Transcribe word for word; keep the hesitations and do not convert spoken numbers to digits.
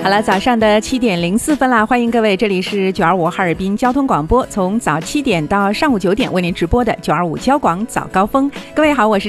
好了，早上的七点零四分啦，欢迎各位，这里是九二五哈尔滨交通广播，从早七点到上午九点为您直播的九二五交广早高峰。各位好，我是